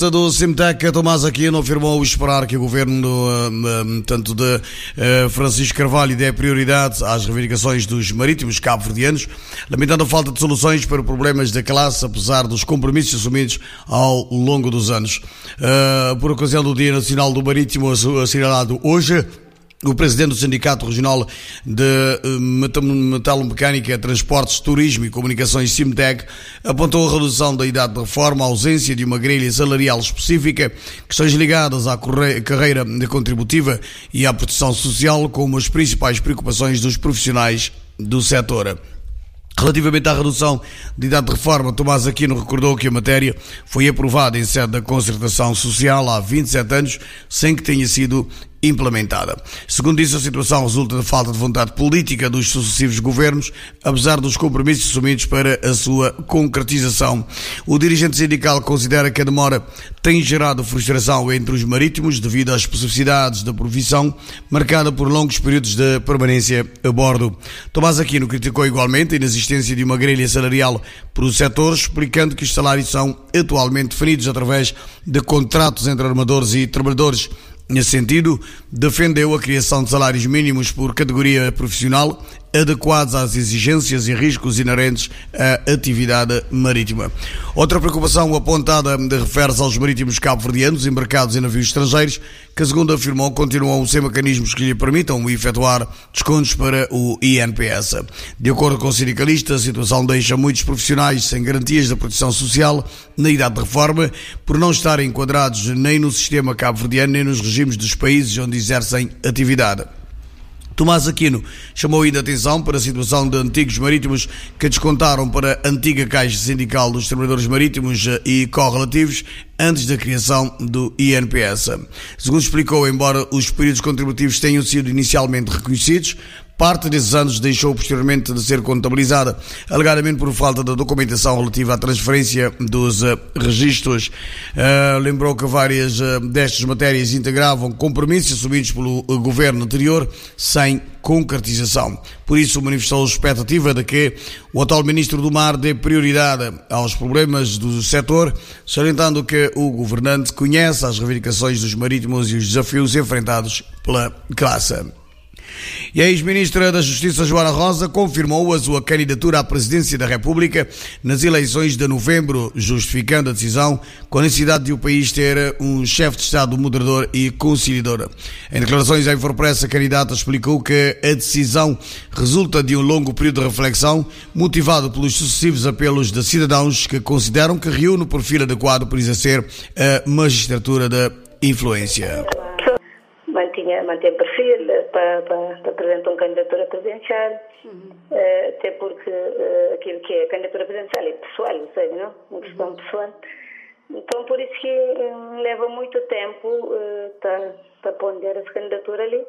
Do Simtec, Tomás Aquino afirmou esperar que o governo, tanto de Francisco Carvalho, dê prioridade às reivindicações dos marítimos cabo-verdianos, lamentando a falta de soluções para problemas da classe, apesar dos compromissos assumidos ao longo dos anos. Por ocasião do Dia Nacional do Marítimo, assinalado hoje, o presidente do Sindicato Regional de Metalomecânica, Transportes, Turismo e Comunicações Simtec apontou a redução da idade de reforma, a ausência de uma grelha salarial específica, questões ligadas à carreira contributiva e à proteção social como as principais preocupações dos profissionais do setor. Relativamente à redução de idade de reforma, Tomás Aquino recordou que a matéria foi aprovada em sede da concertação social há 27 anos, sem que tenha sido implementada. Segundo disse, a situação resulta da falta de vontade política dos sucessivos governos, apesar dos compromissos assumidos para a sua concretização. O dirigente sindical considera que a demora tem gerado frustração entre os marítimos devido às especificidades da profissão, marcada por longos períodos de permanência a bordo. Tomás Aquino criticou igualmente a inexistência de uma grelha salarial para o setor, explicando que os salários são atualmente definidos através de contratos entre armadores e trabalhadores. Nesse sentido, defendeu a criação de salários mínimos por categoria profissional, adequados às exigências e riscos inerentes à atividade marítima. Outra preocupação apontada refere-se aos marítimos cabo-verdianos embarcados em navios estrangeiros, que, segundo afirmou, continuam sem mecanismos que lhe permitam efetuar descontos para o INPS. De acordo com o sindicalista, a situação deixa muitos profissionais sem garantias da proteção social na idade de reforma, por não estarem enquadrados nem no sistema cabo-verdiano nem nos regimes dos países onde exercem atividade. Tomás Aquino chamou ainda a atenção para a situação de antigos marítimos que descontaram para a antiga Caixa Sindical dos Trabalhadores Marítimos e correlativos antes da criação do INPS. Segundo explicou, embora os períodos contributivos tenham sido inicialmente reconhecidos, parte desses anos deixou posteriormente de ser contabilizada, alegadamente por falta de documentação relativa à transferência dos registros. Lembrou que várias destas matérias integravam compromissos assumidos pelo governo anterior sem concretização. Por isso, manifestou a expectativa de que o atual Ministro do Mar dê prioridade aos problemas do setor, salientando que o governante conhece as reivindicações dos marítimos e os desafios enfrentados pela classe. E a ex-ministra da Justiça, Joana Rosa, confirmou a sua candidatura à presidência da República nas eleições de novembro, justificando a decisão com a necessidade de o país ter um chefe de Estado moderador e conciliador. Em declarações à Infopress, a candidata explicou que a decisão resulta de um longo período de reflexão, motivado pelos sucessivos apelos de cidadãos que consideram que reúne o perfil adequado para exercer a magistratura da influência. Mantém perfil para apresentar uma candidatura presidencial, até porque aquilo que é a candidatura presidencial é pessoal, sabe, não? Uma questão pessoal. Então, por isso que leva muito tempo para ponder essa candidatura ali.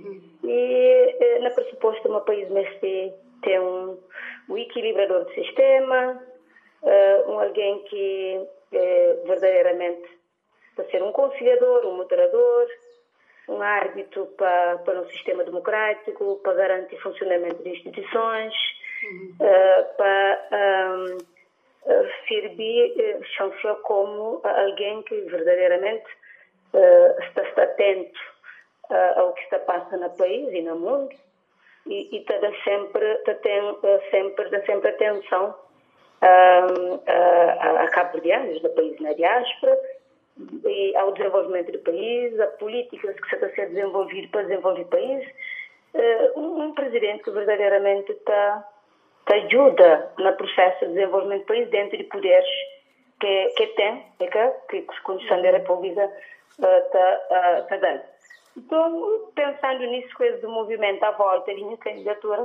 E, na pressuposto, um país neste tem um equilibrador do sistema, alguém que verdadeiramente para ser um conciliador, um moderador, um árbitro para um sistema democrático, para garantir o funcionamento de instituições, para servir chanceler como alguém que verdadeiramente está atento ao que está passando no país e no mundo e está sempre atenção a cabo-verdianos do país na diáspora e ao desenvolvimento do país, a políticas que está a ser desenvolvido para desenvolver o país. Um presidente que verdadeiramente ajuda no processo de desenvolvimento do país dentro de poderes que tem, que a Constituição da República está dando. Então, pensando nisso, coisa do movimento à volta de minha candidatura,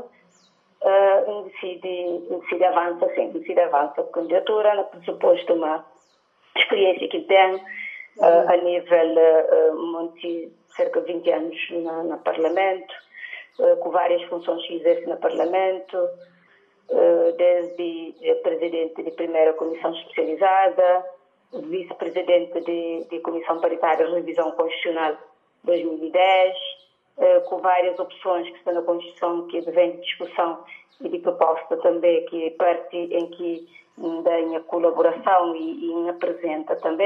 decide avança a candidatura, na pressuposto uma experiência que tem a nível cerca de 20 anos no Parlamento, com várias funções que exerce no Parlamento, desde presidente de primeira comissão especializada, vice-presidente de Comissão Paritária de Revisão Constitucional 2010, com várias opções que estão na Constituição, que vem de discussão e de proposta também, que parte em que dá em colaboração e apresenta também.